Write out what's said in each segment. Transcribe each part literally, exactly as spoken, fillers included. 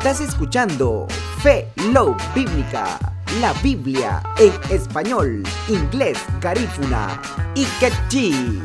Estás escuchando Fe Love Bíblica, la Biblia en español, inglés, garífuna y quechí.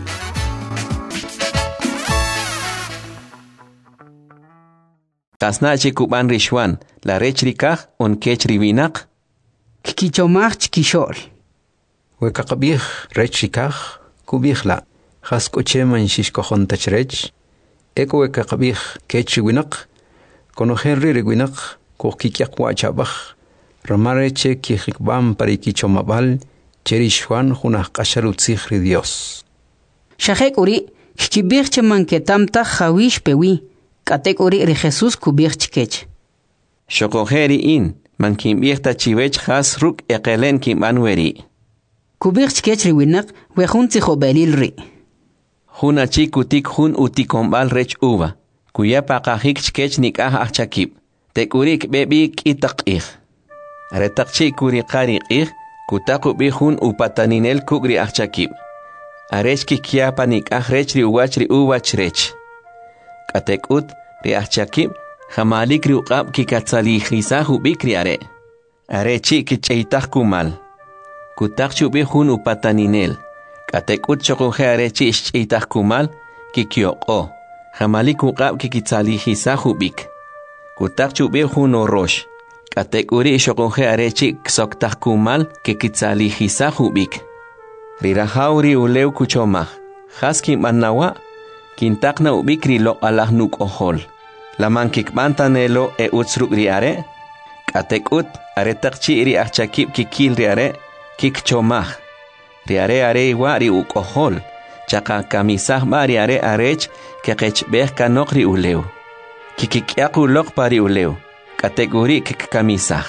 Tasnache kuban rishwan, la rechrikaj on kechriwinak. Kikichomach chikishol. Wekaqabij rechrikaj kubijla. Haskocheman shishkojon tachrech. Eko wekaqabij kechriwinak. Konojenri riwinak kukikiak wachabaj. Ramareche kijikbam parikichomabal. Cherishwan junaj kasharutzijri Dios. Shajek uri kikibij cheman ketamta jawish pewi. Katek uri ri Jesús kubij chikech. Shokojeri in, man kimbirta chivech has ruk ekelen kimbanweri. Kubij chikech riwinak wejun tzijobelil ri. Juna chikutik jun utikombal rech uva. Kuya pakajik chikech nikah achakib. Tekurik bebik itakih. Aretak chikuri qarikih, kutaku bijun upataninel kugri achakib. Arech kikiapa nikah rech ri uwach ri uwach rech. Katekut ri achakib jamalik ri uqab kikatsalihisa hubikri are. Are chi kicheitak kumal. Kutak chubi hun upataninel. Katekut chokoje are chi ischeitak kumal kikioko. Jamalik uqab kikitsalihisa hubik. Kutak chubi hun orosh. Katekuri chokoje are chi ksoktak kumal kikitsalihisa hubik. Rirahauri uleu kuchomah. Haskim annawa. Kintakna ubikri lo alah nuk ohol. Laman kikbantanelo e utsruk riare. Katekut aretak chi ri achakib kikil riare. Kikchomah. Riare are iwa ri uk ohol. Chaka kamisah ba riare arech kekechbeh kanok ri uleu. Kikikyaku lok pari uleu. Kategori kikkamisah.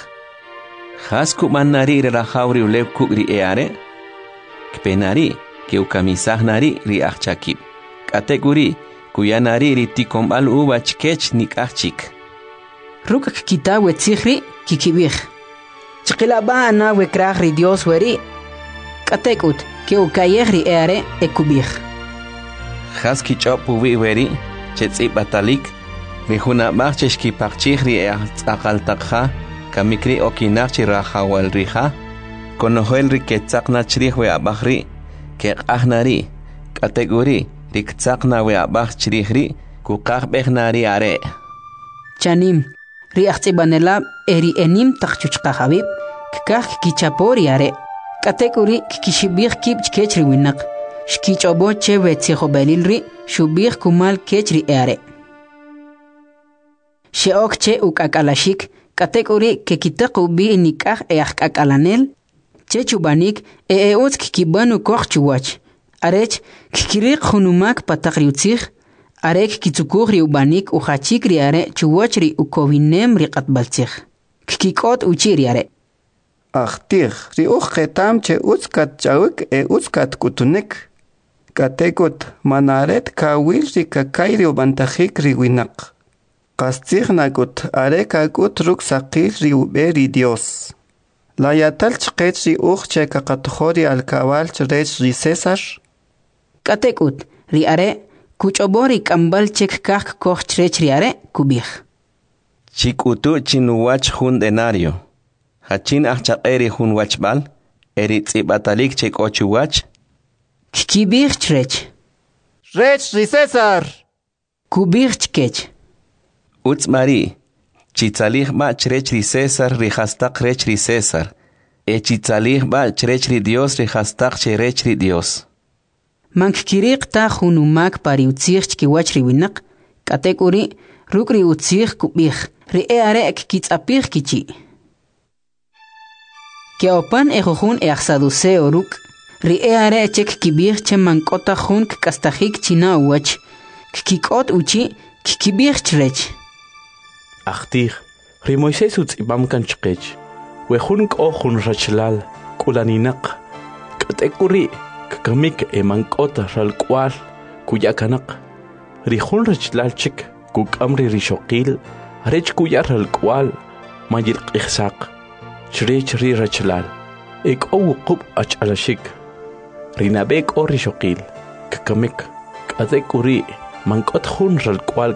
Has kumanari rirahaw ri uleu kuk ri eare. Kpenari kiukamisah nari ri achakib. Kategori kuyanari ritikombal uwa chikech nikachik. Ruk kita wetzihri kikibij. Chikilaba ana wekraj ri Dios weri. Katekut ke ukayehri eare ekubij. Has kichopu wi weri chetzi batalik. Rihuna marchesh ki parchihri e akaltakha kamikri okinarchi rahawal riha. Konohel riketzakna chrihwe abahri ke ahnari. Kategori Riktsakna we abach chirihri, kukach bechnari are. Chanim, riachtsibanela eri enim takchuchka habib, kikach kichapori are. Katekuri kikishibir kip chkechri winak. Shkichobo che wetzihobelilri, shubir kumal kechri are. Sheok che ukakalashik, katekuri kekitaku bi nikach eachkakalanel, che chubanik e eots kikibanu koch chuwach. Arech kikirik hunumak patakriutzich, arek kitsukuri ubanik uchachikri are chuwachri ukovinem riqatbaltzich. Kikikot uchiri are. Achtir, ri uchetam che utskat chawik e utskat kutunik. Katekot manaret kawil ri kakairi ubantajik ri winak. Kastzich nagut areka gut ruksakir ri uberi Dios. La yatal chqech ri uche kakatjori al kawal chrech ri César. Katekut, ri are, kuchobori kambal chek kak koch chrech ri are, kubij. Chikutu chinuwach hun denario. Hachin achakeri hun wachbal, eri tzibatalik chek ochuwach. Kikibij chrech. Rech ri César. Kubij chkech. Utz mari, chitzalih ba chrech ri César ri hastak rech ri César. E chitzalih ba chrech ri Dios ri hastak cherech ri Dios. Mankirik ta hunumak pari utzich chkiwach ri winak, katek uri ruk ri utzich kubij, ri e are ek kitzapij kichi. Keopan e jujun e axaduse oruk, ri e are chek kibij che mankota jun kkastajik china uwach, kikikot uchi kikibij chrech. Achtir, ri Moisés utzibam kan chkech, wejun ko jun rachlal, kulaninak, katek uri, Kamik e mankota ralkwal kuyakanak. Rihun rachlal chik kukamri rishokil, rech kuyar ralkwal mayil qihsak. Chrech ri rachlal. Ek owu qub ach alashik. Rinabek o rishokil. Kakamik. Katek uri mankot hun ralkwal